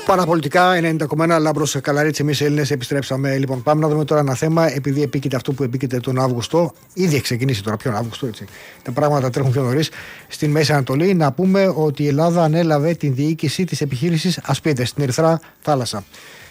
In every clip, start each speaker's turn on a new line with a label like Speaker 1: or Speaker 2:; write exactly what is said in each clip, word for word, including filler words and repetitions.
Speaker 1: Παραπολιτικά ενενήντα κόμμα ένα Λάμπρος Καλαρίτσι, εμείς Έλληνες επιστρέψαμε. Λοιπόν, πάμε να δούμε τώρα ένα θέμα, επειδή επίκειται αυτό που επίκειται τον Αύγουστο. Ήδη έχει ξεκινήσει τώρα, ποιον Αύγουστο, έτσι. Τα πράγματα τρέχουν πιο νωρίς στην Μέση Ανατολή. Να πούμε ότι η Ελλάδα ανέλαβε την διοίκηση της επιχείρησης Ασπίδες στην Ερυθρά Θάλασσα.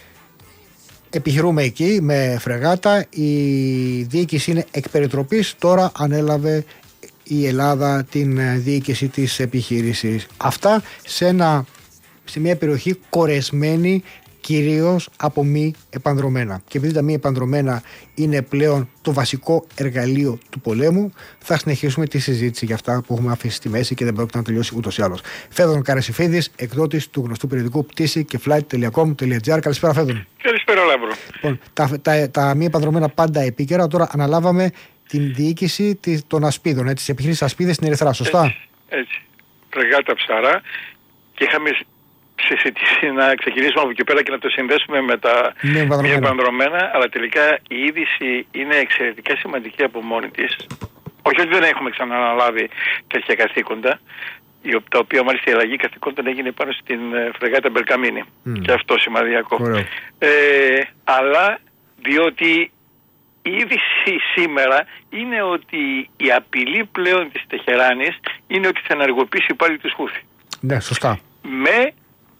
Speaker 1: Επιχειρούμε εκεί με φρεγάτα. Η διοίκηση είναι εκ περιτροπής. Τώρα ανέλαβε η Ελλάδα την διοίκηση της επιχείρησης. Αυτά σε, ένα, σε μια περιοχή κορεσμένη κυρίως από μη επανδρωμένα. Και επειδή τα μη επανδρωμένα είναι πλέον το βασικό εργαλείο του πολέμου, θα συνεχίσουμε τη συζήτηση για αυτά που έχουμε αφήσει στη μέση και δεν πρόκειται να τελειώσει ούτως ή άλλως. Φέδων Καρασιφίδης, εκδότης του γνωστού περιοδικού πτήση και flight τελεία com τελεία τζι άρ. Καλησπέρα, Φέδων.
Speaker 2: Καλησπέρα, Λάμπρο.
Speaker 1: Λοιπόν, τα, τα, τα μη επανδρωμένα πάντα επίκαιρα. Τώρα αναλάβαμε την διοίκηση των Ασπίδων, έτσι, της επιχείρησης Ασπίδες στην Ερυθρά, σωστά?
Speaker 2: Έτσι, έτσι. Φρεγάτα Ψαρά, και είχαμε συζητήσει να ξεκινήσουμε από εκεί πέρα και να το συνδέσουμε με τα μη επανδρωμένα, αλλά τελικά η είδηση είναι εξαιρετικά σημαντική από μόνη της. Όχι ότι δεν έχουμε ξαναναλάβει τέτοια καθήκοντα, τα οποία μάλιστα η αλλαγή καθηκόντων έγινε πάνω στην φρεγάτα Μπερκαμίνη. Mm. Και αυτό σημαδιακό. Ε, αλλά διότι η είδηση σήμερα είναι ότι η απειλή πλέον της Τεχεράνης είναι ότι θα ενεργοποιήσει πάλι τους Χούθι.
Speaker 1: Ναι, σωστά.
Speaker 2: Με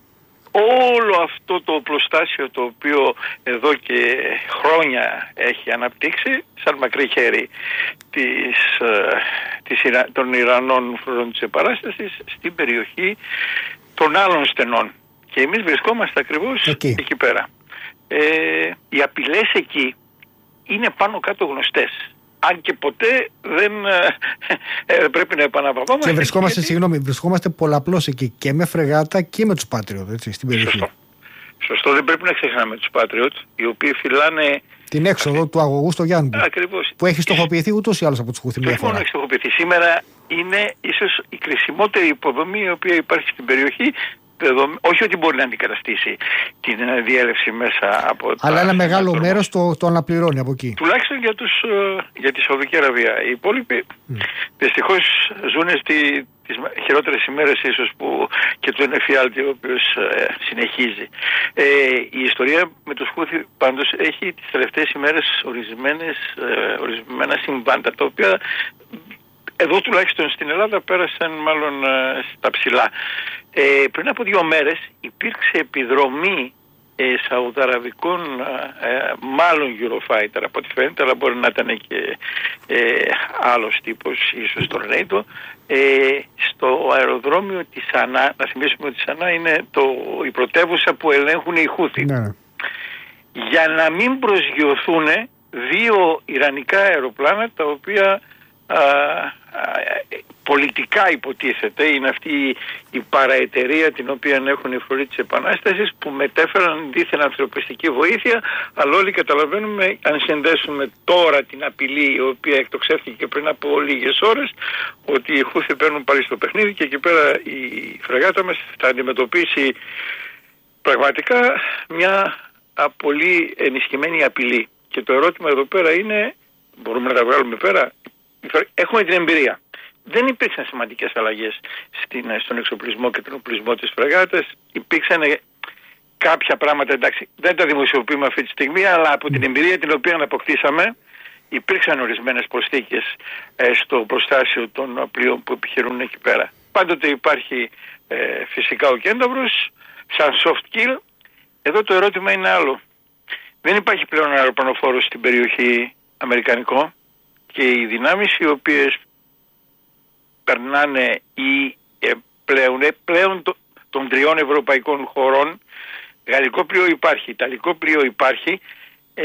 Speaker 2: όλο αυτό το οπλοστάσιο το οποίο εδώ και χρόνια έχει αναπτύξει σαν μακρύ χέρι της, της, των Ιρανών φρουρών της επαράστασης στην περιοχή των άλλων στενών. Και εμείς βρισκόμαστε ακριβώς εκεί, εκεί πέρα. Ε, οι απειλές εκεί είναι πάνω κάτω γνωστές. Αν και ποτέ δεν ε, πρέπει να επαναπαυόμαστε.
Speaker 1: Και βρισκόμαστε,
Speaker 2: γιατί...
Speaker 1: συγγνώμη, βρισκόμαστε πολλαπλώς εκεί και με φρεγάτα και με τους Patriot, έτσι, στην περιοχή.
Speaker 2: Σωστό. Σωστό, δεν πρέπει να ξεχνάμε τους Patriot, οι οποίοι φυλάνε
Speaker 1: την έξοδο αυτή... του αγωγού στο Γιάννου.
Speaker 2: Ακριβώς.
Speaker 1: Που έχει στοχοποιηθεί ούτως ή άλλως από τους Χούθι.
Speaker 2: Όχι μόνο έχει στοχοποιηθεί. Σήμερα είναι ίσως η κρισιμότερη υποδομή η οποία υπάρχει στην περιοχή. Όχι ότι μπορεί να αντικαταστήσει την διέλευση μέσα από τα...
Speaker 1: Αλλά ένα μεγάλο μέρος το, το αναπληρώνει από εκεί.
Speaker 2: Τουλάχιστον για, τους, για τη Σαουδική Αραβία. Οι υπόλοιποι mm. δυστυχώς ζουν στη, τις χειρότερες ημέρες ίσως που και του εφιάλτη ο οποίος ε, συνεχίζει. Ε, η ιστορία με τους Χούθι πάντως έχει τις τελευταίες ημέρες ορισμένες, ε, ορισμένα συμβάντα τα οποία... Εδώ τουλάχιστον στην Ελλάδα πέρασαν μάλλον ε, στα ψηλά. Ε, πριν από δύο μέρες υπήρξε επιδρομή ε, σαουδαραβικών ε, μάλλον Eurofighter από ό,τι φαίνεται, αλλά μπορεί να ήταν και ε, άλλος τύπος, ίσως το NATO, ε, στο αεροδρόμιο της Σανά. Να θυμίσουμε ότι η Σανά είναι το, η πρωτεύουσα που ελέγχουν οι Χούθι. Ναι. Για να μην προσγειωθούν δύο ιρανικά αεροπλάνα τα οποία α, α, πολιτικά υποτίθεται είναι αυτή η παραεταιρεία την οποία έχουν οι φορείς της Επανάστασης που μετέφεραν δίθεν ανθρωπιστική βοήθεια, αλλά όλοι καταλαβαίνουμε, αν συνδέσουμε τώρα την απειλή η οποία εκτοξεύτηκε πριν από λίγες ώρες, ότι οι Χούθι παίρνουν πάλι στο παιχνίδι και εκεί πέρα η φρεγάτα μας θα αντιμετωπίσει πραγματικά μια πολύ ενισχυμένη απειλή. Και το ερώτημα εδώ πέρα είναι, μπορούμε να τα βγάλουμε πέρα, έχουμε την εμπειρία. Δεν υπήρξαν σημαντικές αλλαγές στην, στον εξοπλισμό και τον οπλισμό της φρεγάτας. Υπήρξαν κάποια πράγματα, εντάξει, δεν τα δημοσιοποιούμε αυτή τη στιγμή, αλλά από την εμπειρία την οποία αποκτήσαμε, υπήρξαν ορισμένες προσθήκες ε, στο προστάσιο των πλοίων που επιχειρούν εκεί πέρα. Πάντοτε υπάρχει ε, φυσικά ο κένταυρος, σαν soft kill. Εδώ το ερώτημα είναι άλλο. Δεν υπάρχει πλέον αεροπλανοφόρο στην περιοχή αμερικανικό και οι δυνάμεις οι οποίες περνάνε ή ε, πλέον, ε, πλέον το, των τριών ευρωπαϊκών χωρών, γαλλικό πλοίο υπάρχει, ιταλικό πλοίο υπάρχει, ε,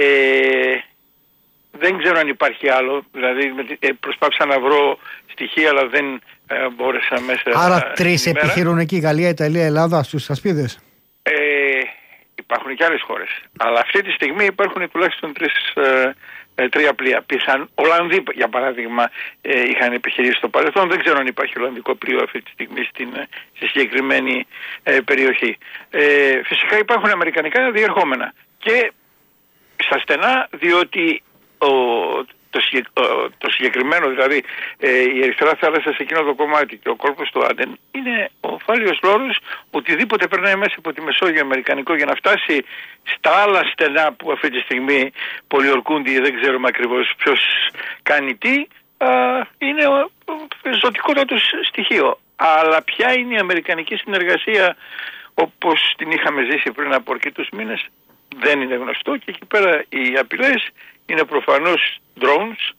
Speaker 2: δεν ξέρω αν υπάρχει άλλο, δηλαδή ε, προσπάθησα να βρω στοιχεία αλλά δεν ε, μπόρεσα μέσα.
Speaker 1: Άρα τρεις επιχειρούν εκεί, Γαλλία, Ιταλία, Ελλάδα στους Ασπίδες.
Speaker 2: Ε, υπάρχουν και άλλες χώρες, αλλά αυτή τη στιγμή υπάρχουν τουλάχιστον τρεις ε, Ε, τρία πλοία. Πιθαν, Ολλανδοί, για παράδειγμα, ε, είχαν επιχειρήσει στο παρελθόν. Δεν ξέρω αν υπάρχει Ολλανδικό πλοίο αυτή τη στιγμή στην, στη συγκεκριμένη ε, περιοχή. Ε, φυσικά υπάρχουν αμερικανικά διερχόμενα. Και στα στενά, διότι ο, το, το συγκεκριμένο, δηλαδή ε, η Ερυθρά Θάλασσα σε εκείνο το κομμάτι και ο κόλπος του Άντεν, είναι ο φάλιος λόρος, οτιδήποτε περνάει μέσα από τη Μεσόγειο Αμερικανικό για να φτάσει στα άλλα στενά που αυτή τη στιγμή πολιορκούνται ή δεν ξέρουμε ακριβώς ποιος κάνει τι, α, είναι ζωτικότατο στοιχείο. Αλλά ποια είναι η αμερικανική συνεργασία όπως την είχαμε ζήσει πριν από αρκετούς μήνες δεν είναι γνωστό, και εκεί πέρα οι απειλές είναι προφανώς drones,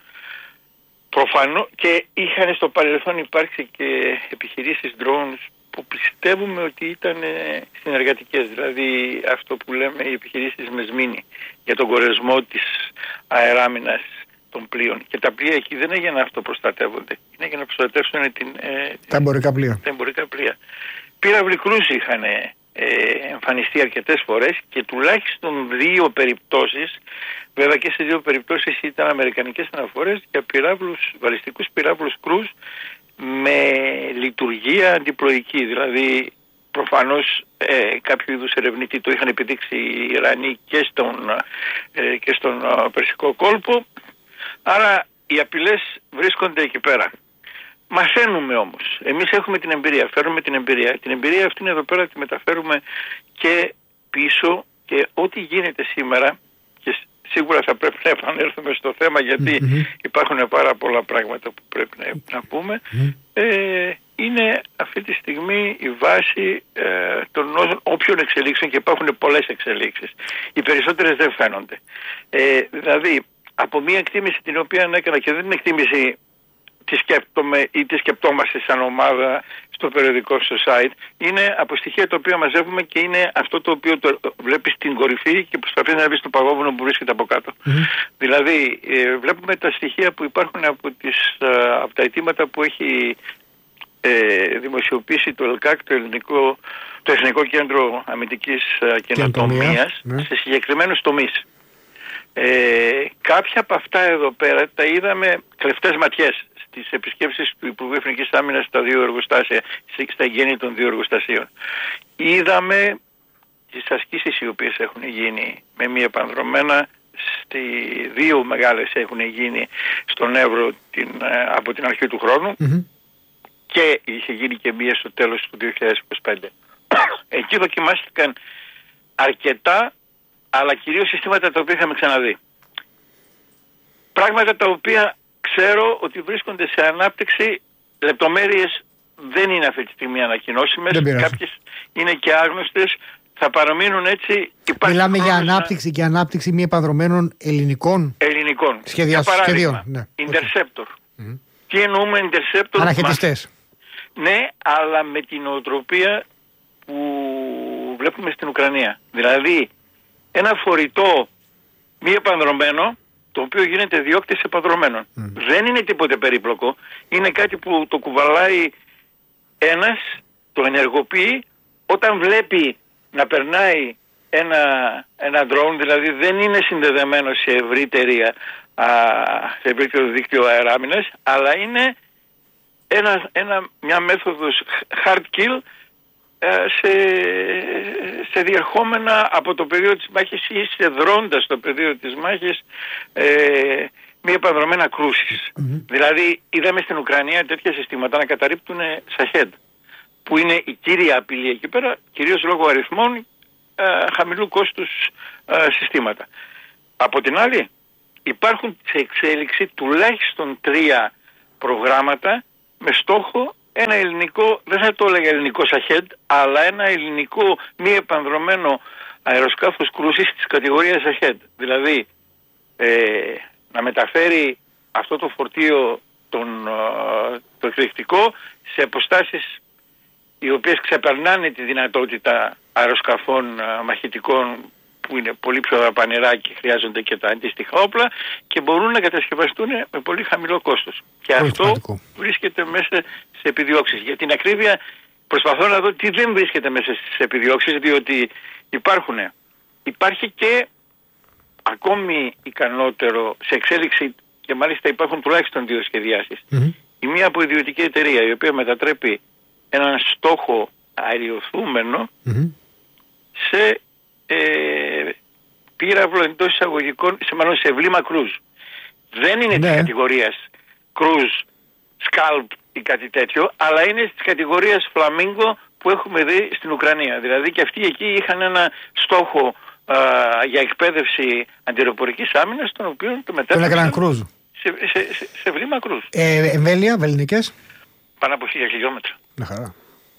Speaker 2: προφανώς, και είχαν στο παρελθόν υπάρξει και επιχειρήσεις drones που πιστεύουμε ότι ήταν συνεργατικές, δηλαδή αυτό που λέμε οι επιχειρήσεις Μεσμίνη για τον κορεσμό της αεράμινας των πλοίων, και τα πλοία εκεί δεν είναι για να αυτοπροστατεύονται, είναι για να προστατεύσουν την, ε,
Speaker 1: τα εμπορικά πλοία.
Speaker 2: Τα εμπορικά πλοία. Πύραυλοι κρούς είχαν ε, εμφανιστεί αρκετές φορές, και τουλάχιστον δύο περιπτώσεις, βέβαια και σε δύο περιπτώσεις ήταν αμερικανικές αναφορές για πυράβλους, βαλιστικούς πυράβλους κρούς με λειτουργία αντιπλοϊκή, δηλαδή προφανώς ε, κάποιο είδους ερευνητή, το είχαν επιδείξει οι Ιρανοί και στον, ε, και στον ε, Περσικό κόλπο. Άρα οι απειλές βρίσκονται εκεί πέρα. Μαθαίνουμε όμως. Εμείς έχουμε την εμπειρία, φέρουμε την εμπειρία. Την εμπειρία αυτήν εδώ πέρα τη μεταφέρουμε και πίσω, και ό,τι γίνεται σήμερα, και σίγουρα θα πρέπει να επανέλθουμε στο θέμα, γιατί mm-hmm. υπάρχουν πάρα πολλά πράγματα που πρέπει να, να πούμε, mm-hmm. ε, είναι αυτή τη στιγμή η βάση ε, των όποιων εξελίξεων, και υπάρχουν πολλές εξελίξεις. Οι περισσότερες δεν φαίνονται. Ε, δηλαδή, από μια εκτίμηση την οποία έκανα, και δεν είναι εκτίμηση τι σκέπτομαι ή τι σκεπτόμαστε σαν ομάδα στο περιοδικό στο site, είναι από στοιχεία τα οποία μαζεύουμε, και είναι αυτό το οποίο το βλέπεις στην κορυφή και προσπαθείς να βρεις το παγόβουνο που βρίσκεται από κάτω. Mm-hmm. Δηλαδή ε, βλέπουμε τα στοιχεία που υπάρχουν από, τις, από τα αιτήματα που έχει ε, δημοσιοποιήσει το ΕΛΚΑΚ, το, ελληνικό, το Εθνικό Κέντρο Αμυντικής Καινοτομίας, mm-hmm. σε συγκεκριμένους τομείς. Ε, κάποια από αυτά εδώ πέρα τα είδαμε κλεφτές ματιές στις επισκέψεις του Υπουργού Εθνικής Άμυνας στα δύο εργοστάσια, στα εγγένεια των δύο εργοστασίων. Είδαμε τις ασκήσεις οι οποίες έχουν γίνει με μία επανδρομένα, στη δύο μεγάλες έχουν γίνει στον Εύρο την, από την αρχή του χρόνου, mm-hmm. και είχε γίνει και μία στο τέλος του δύο χιλιάδες είκοσι πέντε. Εκεί δοκιμάστηκαν αρκετά, αλλά κυρίως συστήματα τα οποία είχαμε ξαναδεί. Πράγματα τα οποία ξέρω ότι βρίσκονται σε ανάπτυξη, λεπτομέρειες δεν είναι αυτή τη στιγμή ανακοινώσιμες, κάποιες είναι και άγνωστες, θα παραμείνουν έτσι.
Speaker 1: Μιλάμε για ανάπτυξη να... και ανάπτυξη μη επανδρομένων ελληνικών,
Speaker 2: ελληνικών.
Speaker 1: Σχεδια...
Speaker 2: Για παράδειγμα,
Speaker 1: σχεδίων. Ναι.
Speaker 2: Interceptor.
Speaker 1: Mm-hmm.
Speaker 2: Τι εννοούμε Interceptor?
Speaker 1: Αναχαιτιστές.
Speaker 2: Ναι, αλλά με την οτροπία που βλέπουμε στην Ουκρανία. Δηλαδή, ένα φορητό μη επανδρομένο, το οποίο γίνεται διώκτης επανδρομένων. Mm. Δεν είναι τίποτε περίπλοκο. Είναι κάτι που το κουβαλάει ένας, το ενεργοποιεί, όταν βλέπει να περνάει ένα, ένα drone, δηλαδή δεν είναι συνδεδεμένο σε ευρύτερη, α, σε ευρύτερο δίκτυο αεράμινας, αλλά είναι ένα, ένα, μια μέθοδος hard kill σε, σε διερχόμενα από το πεδίο της μάχης ή σε δρώντας το πεδίο της μάχης ε, μη επανδρομένα κρούσεις. Mm-hmm. Δηλαδή είδαμε στην Ουκρανία τέτοια συστήματα να καταρρίπτουν Σαχέντ, που είναι η κύρια απειλή εκεί πέρα, κυρίως λόγω αριθμών ε, χαμηλού κόστους ε, συστήματα. Από την άλλη υπάρχουν σε εξέλιξη τουλάχιστον τρία προγράμματα με στόχο ένα ελληνικό, δεν θα το έλεγα ελληνικό Σαχέντ, αλλά ένα ελληνικό μη επανδρομένο αεροσκάφος κρούσης της κατηγορίας Σαχέντ. Δηλαδή ε, να μεταφέρει αυτό το φορτίο τον, το εκρηκτικό σε αποστάσεις οι οποίες ξεπερνάνε τη δυνατότητα αεροσκαφών μαχητικών που είναι πολύ πιο δαπανηρά και χρειάζονται και τα αντίστοιχα όπλα, και μπορούν να κατασκευαστούν με πολύ χαμηλό κόστος. Και πολύ αυτό σημαντικό. Βρίσκεται μέσα σε επιδιώξεις. Για την ακρίβεια προσπαθώ να δω τι δεν βρίσκεται μέσα στις επιδιώξεις, διότι υπάρχουν. Υπάρχει και ακόμη ικανότερο σε εξέλιξη, και μάλιστα υπάρχουν τουλάχιστον δύο σχεδιάσεις. Mm-hmm. Η μία από ιδιωτική εταιρεία, η οποία μετατρέπει έναν στόχο αεριοθούμενο mm-hmm. σε ε, πύραυλο εντός εισαγωγικών, σε, μάλλον σε βλήμα κρούζ. Δεν είναι
Speaker 1: ναι.
Speaker 2: της κατηγορίας cruise, scalp ή κάτι τέτοιο, αλλά είναι της κατηγορίας flamingo που έχουμε δει στην Ουκρανία. Δηλαδή και αυτοί εκεί είχαν ένα στόχο α, για εκπαίδευση αντιεροπορικής άμυνας, τον οποίο το μετέφεραν σε, σε, σε, σε βλήμα κρούζ.
Speaker 1: Ε, εμβέλεια, βελληνικές.
Speaker 2: Πάνω από χίλια χιλιόμετρα.
Speaker 1: Να χαρά.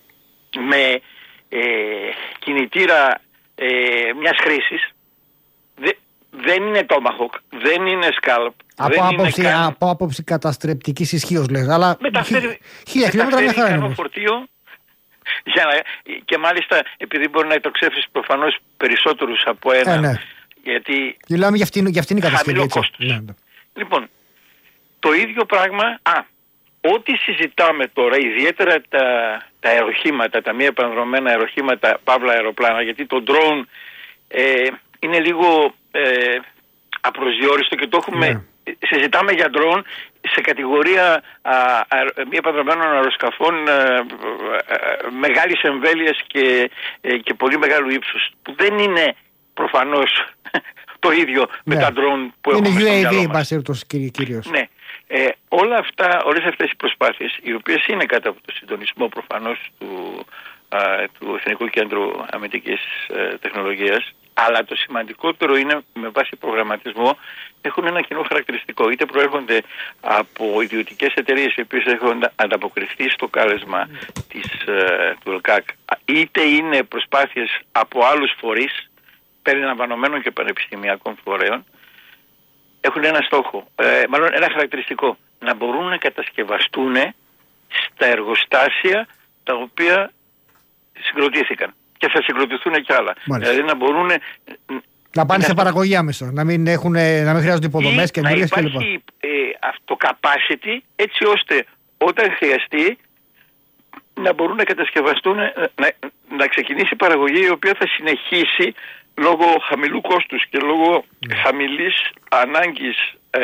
Speaker 2: Με ε, κινητήρα ε, μιας χρήσης. Δε, δεν είναι Tomahawk, δεν είναι Scalp.
Speaker 1: Από,
Speaker 2: δεν
Speaker 1: άποψη,
Speaker 2: είναι καν...
Speaker 1: από άποψη καταστρεπτικής ισχύως λέγα, αλλά
Speaker 2: μεταφέρει,
Speaker 1: χίλια χιλιόμετρα μια χαρά είναι.
Speaker 2: Φορτίο, για να, και μάλιστα επειδή μπορεί να εκτοξεύσεις προφανώς περισσότερους από ένα.
Speaker 1: Ε, ναι.
Speaker 2: Γιατί
Speaker 1: μιλάμε για αυτήν, για αυτήν η κατασκευή.
Speaker 2: Χαμηλό κόστος. Ναι, ναι. Λοιπόν, το ίδιο πράγμα, α, ό,τι συζητάμε τώρα, ιδιαίτερα τα, τα αεροχήματα, τα μη επανδρομένα αεροχήματα, παύλα αεροπλάνα, γιατί το drone ε, είναι λίγο ε, απροσδιόριστο και το έχουμε, ναι. συζητάμε για drone σε κατηγορία α, α, μη επανδρομένων αεροσκαφών α, α, α, μεγάλης εμβέλειας και, ε, και πολύ μεγάλου ύψους, που δεν είναι προφανώς το ίδιο ναι. με τα drone που
Speaker 1: είναι
Speaker 2: έχουμε στο μυαλό μας.
Speaker 1: Είναι γιου έι βι κυρίως.
Speaker 2: Ναι. Ε, όλα αυτά, όλες αυτές οι προσπάθειες, οι οποίες είναι κάτω από το συντονισμό προφανώς του, α, του Εθνικού Κέντρου Αμυντικής ε, Τεχνολογίας, αλλά το σημαντικότερο είναι με βάση προγραμματισμό έχουν ένα κοινό χαρακτηριστικό. Είτε προέρχονται από ιδιωτικές εταιρείες οι οποίες έχουν ανταποκριθεί στο κάλεσμα της, ε, του ΕΛΚΑΚ, είτε είναι προσπάθειες από άλλους φορείς περιλαμβανομένων και πανεπιστημιακών φορέων, έχουν ένα στόχο, ε, μάλλον ένα χαρακτηριστικό, να μπορούν να κατασκευαστούν στα εργοστάσια τα οποία συγκροτήθηκαν και θα συγκροτηθούν κι άλλα. Μάλιστα. Δηλαδή να μπορούν
Speaker 1: να πάνε σε παραγωγή άμεσα, να μην, έχουν, να μην χρειάζονται υποδομές και εμπειρίες κλπ. Να
Speaker 2: υπάρχει ε, αυτό capacity έτσι ώστε όταν χρειαστεί να μπορούν να κατασκευαστούν, να, να ξεκινήσει η παραγωγή η οποία θα συνεχίσει λόγω χαμηλού κόστους και λόγω yeah. χαμηλής ανάγκης ε,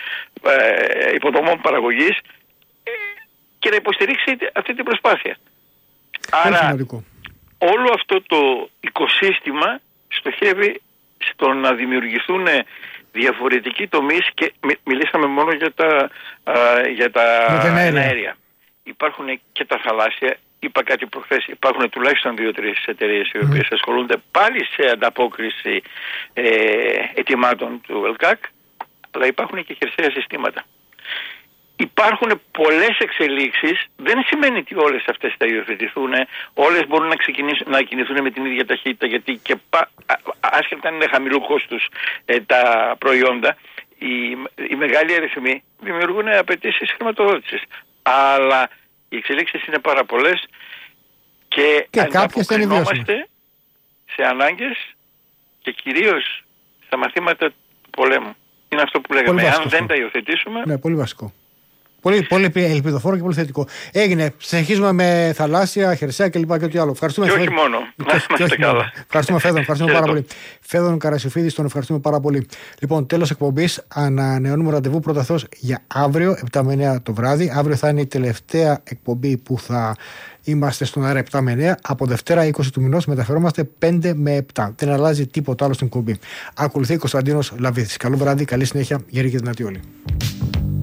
Speaker 2: ε, υποδομών παραγωγής ε, και να υποστηρίξει αυτή την προσπάθεια. Άρα
Speaker 1: σημαντικό.
Speaker 2: Όλο αυτό το οικοσύστημα στοχεύει στο να δημιουργηθούν διαφορετικοί τομείς και μι, μιλήσαμε μόνο για τα, α, για τα αέρια. Υπάρχουν και τα θαλάσσια. Είπα κάτι προχθές, υπάρχουν τουλάχιστον δύο-τρεις εταιρείες οι οποίες mm. ασχολούνται πάλι σε ανταπόκριση ε, ετοιμάτων του ΕΛΚΑΚ, αλλά υπάρχουν και χερσαία συστήματα. Υπάρχουν πολλές εξελίξεις, δεν σημαίνει ότι όλες αυτές θα υιοθετηθούν, όλες μπορούν να, ξεκινήσουν, να κινηθούν με την ίδια ταχύτητα, γιατί και πα, άσχετα αν είναι χαμηλού κόστους ε, τα προϊόντα, οι, οι μεγάλοι αριθμοί δημιουργούν απαιτήσεις χρηματοδότησης. Αλλά οι εξελίξεις είναι πάρα πολλές και, και ανταποκρινόμαστε σε ανάγκες και κυρίως στα μαθήματα του πολέμου. Είναι αυτό που λέγαμε. Αν δεν τα υιοθετήσουμε...
Speaker 1: Ναι, πολύ βασικό. Πολύ, πολύ ελπιδοφόρο και πολύ θετικό. Έγινε. Συνεχίζουμε με θαλάσσια, χερσαία κλπ. Και ό,τι άλλο. Ευχαριστούμε.
Speaker 2: Και όχι μόνο.
Speaker 1: Και, και όχι μόνο. Ευχαριστούμε, Φέδων. Ευχαριστούμε πάρα πολύ. Φέδων Καρασιοφίδη, τον ευχαριστούμε πάρα πολύ. Λοιπόν, τέλος εκπομπής. Ανανεώνουμε ραντεβού πρώτα Θεός για αύριο, επτά με εννέα το βράδυ. Αύριο θα είναι η τελευταία εκπομπή που θα είμαστε στον αέρα επτά με εννέα. Από Δευτέρα είκοσι του μηνός μεταφερόμαστε πέντε με επτά. Δεν αλλάζει τίποτα άλλο στην εκπομπή. Ακολουθεί Κωνσταντίνος Λαβίδης. Καλό βράδυ, καλή συνέχεια. Γεροί και δυνατοί όλοι.